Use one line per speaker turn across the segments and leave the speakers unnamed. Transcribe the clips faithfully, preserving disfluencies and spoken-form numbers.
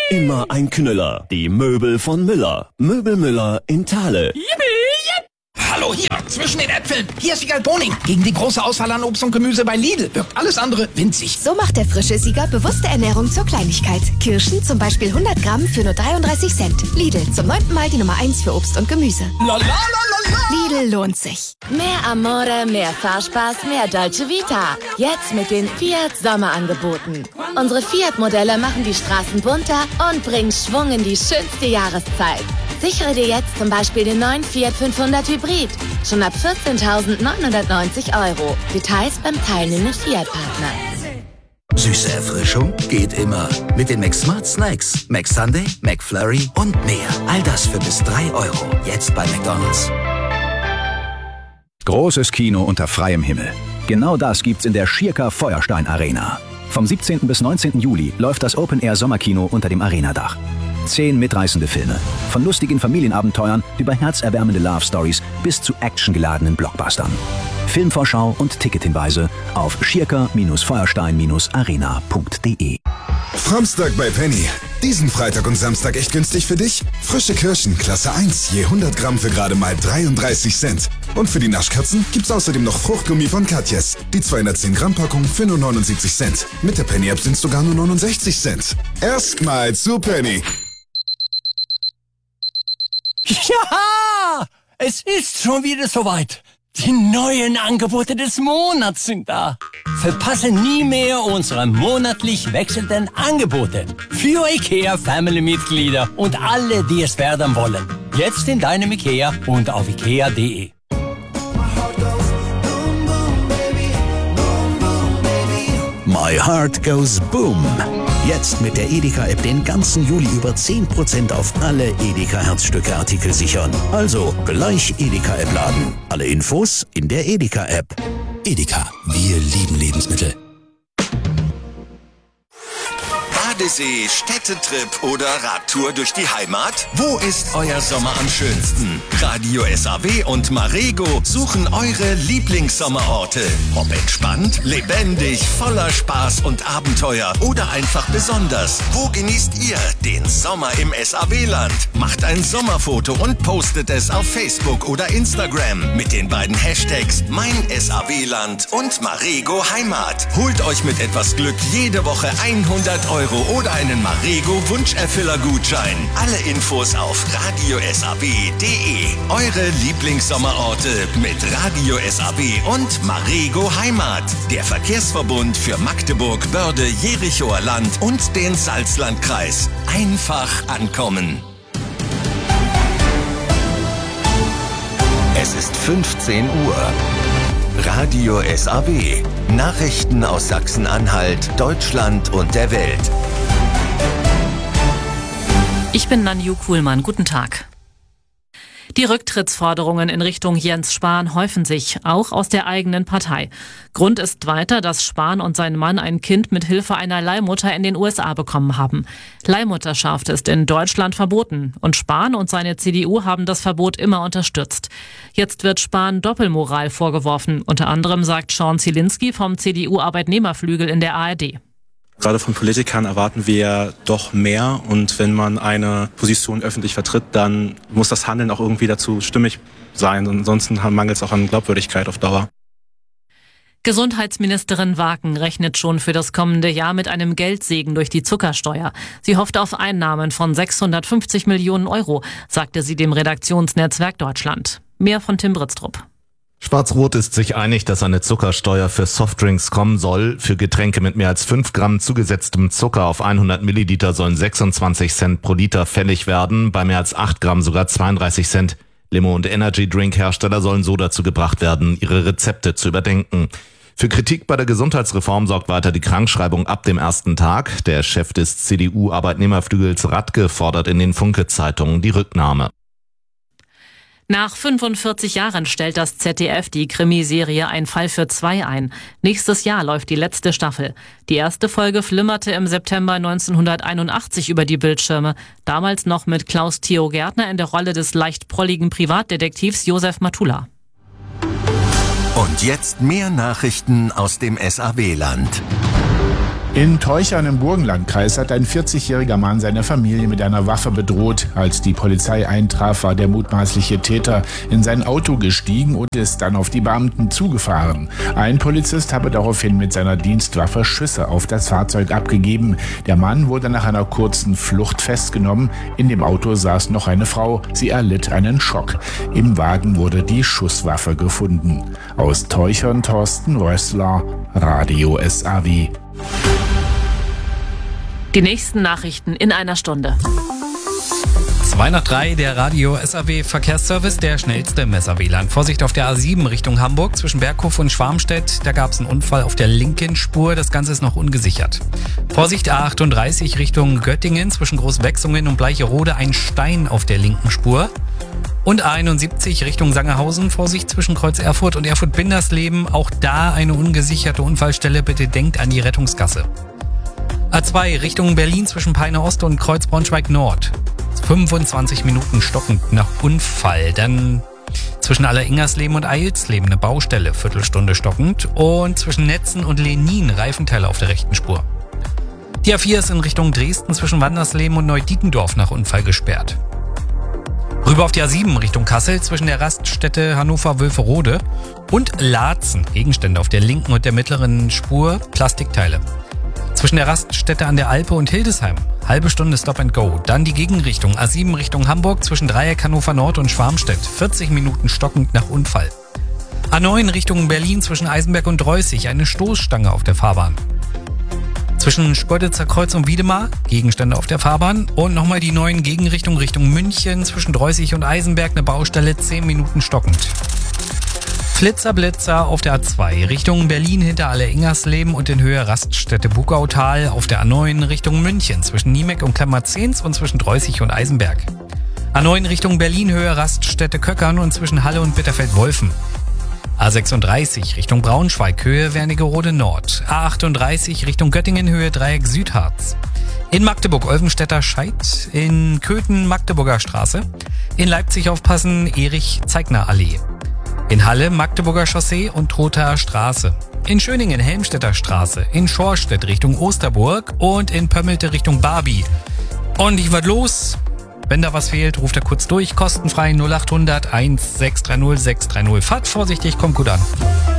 Immer ein Knüller. Die Möbel von Müller. Möbel Müller in Thale.
Hallo, hier, zwischen den Äpfeln. Hier ist Siegal Boning. Gegen die große Auswahl an Obst und Gemüse bei Lidl wirkt alles andere winzig.
So macht der frische Sieger bewusste Ernährung zur Kleinigkeit. Kirschen zum Beispiel hundert Gramm für nur dreiunddreißig Cent. Lidl, zum neunten Mal die Nummer eins für Obst und Gemüse.
La, la, la, la, la.
Lidl lohnt sich.
Mehr Amore, mehr Fahrspaß, mehr Dolce Vita. Jetzt mit den Fiat Sommerangeboten. Unsere Fiat-Modelle machen die Straßen bunter und bringen Schwung in die schönste Jahreszeit. Sichere dir jetzt zum Beispiel den neuen Fiat fünfhundert Hybrid. Schon ab vierzehntausendneunhundertneunzig Euro. Details beim teilnehmenden Fiat-Partner.
Süße Erfrischung geht immer. Mit den McSmart Snacks. McSunday, McFlurry und mehr. All das für bis drei Euro. Jetzt bei McDonald's.
Großes Kino unter freiem Himmel. Genau das gibt's in der Schirker Feuerstein Arena. Vom siebzehnten bis neunzehnten Juli läuft das Open-Air-Sommerkino unter dem Arenadach. Zehn mitreißende Filme. Von lustigen Familienabenteuern über herzerwärmende Love-Stories bis zu actiongeladenen Blockbustern. Filmvorschau und Tickethinweise auf schirker Feuerstein arena punkt de.
Framstag bei Penny. Diesen Freitag und Samstag echt günstig für dich? Frische Kirschen, Klasse eins, je hundert Gramm für gerade mal dreiunddreißig Cent. Und für die Naschkatzen gibt's außerdem noch Fruchtgummi von Katjes. Die zweihundertzehn Gramm Packung für nur neunundsiebzig Cent. Mit der Penny-App sind's sogar nur neunundsechzig Cent. Erstmal zu Penny.
Ja, es ist schon wieder soweit. Die neuen Angebote des Monats sind da. Verpasse nie mehr unsere monatlich wechselnden Angebote für IKEA Family-Mitglieder und alle, die es werden wollen. Jetzt in deinem IKEA und auf ikea punkt de.
My Heart Goes Boom. Jetzt mit der Edeka-App den ganzen Juli über zehn Prozent auf alle Edeka-Herzstücke-Artikel sichern. Also gleich Edeka-App laden. Alle Infos in der Edeka-App. Edeka, wir lieben Lebensmittel.
Badesee, Städtetrip oder Radtour durch die Heimat? Wo ist euer Sommer am schönsten? Radio S A W und Marego suchen eure Lieblingssommerorte. Ob entspannt, lebendig, voller Spaß und Abenteuer oder einfach besonders. Wo genießt ihr den Sommer im S A W-Land? Macht ein Sommerfoto und postet es auf Facebook oder Instagram mit den beiden Hashtags Mein S A W-Land und Marego Heimat. Holt euch mit etwas Glück jede Woche hundert Euro oder einen Marego-Wunscherfüller-Gutschein. Alle Infos auf radio s a w punkt de. Eure Lieblingssommerorte mit Radio S A W und Marego Heimat. Der Verkehrsverbund für Magdeburg, Börde, Jerichoer Land und den Salzlandkreis. Einfach ankommen. Es ist fünfzehn Uhr. Radio S A W. Nachrichten aus Sachsen-Anhalt, Deutschland und der Welt.
Ich bin Nanju Kuhlmann. Guten Tag. Die Rücktrittsforderungen in Richtung Jens Spahn häufen sich, auch aus der eigenen Partei. Grund ist weiter, dass Spahn und sein Mann ein Kind mit Hilfe einer Leihmutter in den U S A bekommen haben. Leihmutterschaft ist in Deutschland verboten und Spahn und seine C D U haben das Verbot immer unterstützt. Jetzt wird Spahn Doppelmoral vorgeworfen. Unter anderem sagt Sean Zielinski vom C D U-Arbeitnehmerflügel in der A R D.
Gerade von Politikern erwarten wir doch mehr und wenn man eine Position öffentlich vertritt, dann muss das Handeln auch irgendwie dazu stimmig sein. Ansonsten mangelt es auch an Glaubwürdigkeit auf Dauer.
Gesundheitsministerin Waken rechnet schon für das kommende Jahr mit einem Geldsegen durch die Zuckersteuer. Sie hofft auf Einnahmen von sechshundertfünfzig Millionen Euro, sagte sie dem Redaktionsnetzwerk Deutschland. Mehr von Tim Britztrup.
Schwarz-Rot ist sich einig, dass eine Zuckersteuer für Softdrinks kommen soll. Für Getränke mit mehr als fünf Gramm zugesetztem Zucker auf hundert Milliliter sollen sechsundzwanzig Cent pro Liter fällig werden, bei mehr als acht Gramm sogar zweiunddreißig Cent. Limo- und Energy-Drink-Hersteller sollen so dazu gebracht werden, ihre Rezepte zu überdenken. Für Kritik bei der Gesundheitsreform sorgt weiter die Krankschreibung ab dem ersten Tag. Der Chef des C D U-Arbeitnehmerflügels Radke fordert in den Funke-Zeitungen die Rücknahme.
Nach fünfundvierzig Jahren stellt das Z D F die Krimiserie Ein Fall für zwei ein. Nächstes Jahr läuft die letzte Staffel. Die erste Folge flimmerte im September neunzehnhunderteinundachtzig über die Bildschirme. Damals noch mit Klaus Theo Gärtner in der Rolle des leicht prolligen Privatdetektivs Josef Matula.
Und jetzt mehr Nachrichten aus dem S A W-Land.
In Teuchern im Burgenlandkreis hat ein vierzigjähriger Mann seine Familie mit einer Waffe bedroht. Als die Polizei eintraf, war der mutmaßliche Täter in sein Auto gestiegen und ist dann auf die Beamten zugefahren. Ein Polizist habe daraufhin mit seiner Dienstwaffe Schüsse auf das Fahrzeug abgegeben. Der Mann wurde nach einer kurzen Flucht festgenommen. In dem Auto saß noch eine Frau. Sie erlitt einen Schock. Im Wagen wurde die Schusswaffe gefunden. Aus Teuchern Thorsten Rössler, Radio S A W.
Die nächsten Nachrichten in einer Stunde.
zwei nach drei, der Radio S A W Verkehrsservice, der schnellste im S A W-Land. Vorsicht auf der A sieben Richtung Hamburg zwischen Berghof und Schwarmstedt. Da gab es einen Unfall auf der linken Spur. Das Ganze ist noch ungesichert. Vorsicht A achtunddreißig Richtung Göttingen zwischen Großwechsungen und Bleicherode. Ein Stein auf der linken Spur. Und A einundsiebzig Richtung Sangerhausen. Vorsicht zwischen Kreuz Erfurt und Erfurt-Bindersleben. Auch da eine ungesicherte Unfallstelle. Bitte denkt an die Rettungsgasse. A zwei Richtung Berlin zwischen Peine Ost und Kreuz Braunschweig Nord. fünfundzwanzig Minuten stockend nach Unfall. Dann zwischen Alleringersleben und Eilsleben eine Baustelle, Viertelstunde stockend. Und zwischen Netzen und Lenin Reifenteile auf der rechten Spur. Die A vier ist in Richtung Dresden zwischen Wandersleben und Neudietendorf nach Unfall gesperrt. Rüber auf die A sieben Richtung Kassel zwischen der Raststätte Hannover-Wülferode und Laatzen. Gegenstände auf der linken und der mittleren Spur, Plastikteile. Zwischen der Raststätte an der Alpe und Hildesheim. Halbe Stunde Stop and Go. Dann die Gegenrichtung. A sieben Richtung Hamburg zwischen Dreieck Hannover Nord und Schwarmstedt. vierzig Minuten stockend nach Unfall. A neun Richtung Berlin zwischen Eisenberg und Dreußig. Eine Stoßstange auf der Fahrbahn. Zwischen Spörditzer Kreuz und Wiedemar. Gegenstände auf der Fahrbahn. Und nochmal die neuen Gegenrichtung Richtung München zwischen Dreußig und Eisenberg. Eine Baustelle. zehn Minuten stockend. Flitzer Blitzer auf der A zwei Richtung Berlin hinter Alleringersleben und in Höhe Raststätte Bugautal. Auf der A neun Richtung München zwischen Niemeck und Klemmerzens und zwischen Dreußig und Eisenberg. A neun Richtung Berlin Höhe Raststätte Köckern und zwischen Halle und Bitterfeld-Wolfen. A sechsunddreißig Richtung Braunschweig Höhe Wernigerode Nord. A achtunddreißig Richtung Göttingen Höhe Dreieck Südharz. In Magdeburg Olvenstädter Scheid. In Köthen Magdeburger Straße. In Leipzig aufpassen Erich-Zeigner Allee. In Halle Magdeburger Chaussee und Trothaer Straße. In Schöningen Helmstedter Straße. In Schorstedt Richtung Osterburg und in Pömmelte Richtung Barbie. Ordentlich was los. Wenn da was fehlt, ruft er kurz durch. Kostenfrei null achthundert sechs drei null sechs drei null. Fahrt vorsichtig, kommt gut an.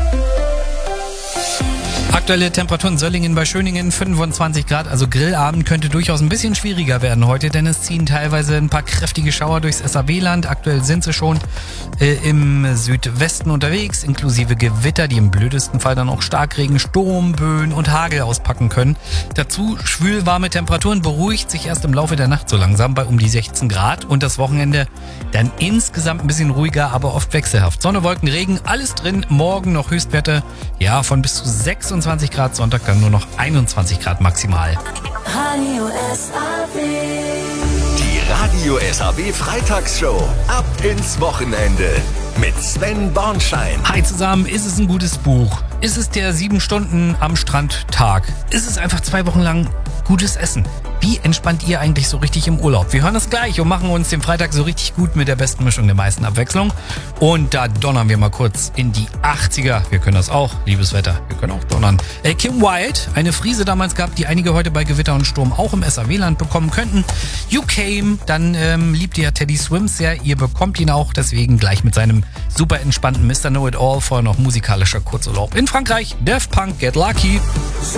Aktuelle Temperaturen Söllingen bei Schöningen fünfundzwanzig Grad, also Grillabend könnte durchaus ein bisschen schwieriger werden heute, denn es ziehen teilweise ein paar kräftige Schauer durchs S A W-Land. Aktuell sind sie schon äh, im Südwesten unterwegs, inklusive Gewitter, die im blödesten Fall dann auch Starkregen, Sturm, Böen und Hagel auspacken können. Dazu schwülwarme Temperaturen, beruhigt sich erst im Laufe der Nacht so langsam bei um die sechzehn Grad und das Wochenende dann insgesamt ein bisschen ruhiger, aber oft wechselhaft. Sonne, Wolken, Regen, alles drin. Morgen noch Höchstwerte ja von bis zu sechsundzwanzig Grad, Sonntag dann nur noch einundzwanzig Grad maximal.
Radio S A W. Die Radio S A W Freitagsshow. Ab ins Wochenende. Mit Sven Bornschein.
Hi zusammen, ist es ein gutes Buch? Ist es der sieben Stunden am Strand Tag? Ist es einfach zwei Wochen lang gutes Essen? Wie entspannt ihr eigentlich so richtig im Urlaub? Wir hören das gleich und machen uns den Freitag so richtig gut mit der besten Mischung der meisten Abwechslung. Und da donnern wir mal kurz in die achtziger. Wir können das auch, liebes Wetter. Wir können auch donnern. Äh, Kim Wilde, eine Friese damals gab, die einige heute bei Gewitter und Sturm auch im S A W-Land bekommen könnten. You Came, dann ähm, liebt ihr ja Teddy Swims sehr. Ihr bekommt ihn auch, deswegen gleich mit seinem super entspannten Mister Know-It-All. Vorher noch musikalischer Kurzurlaub in Frankreich. Daft Punk, Get Lucky.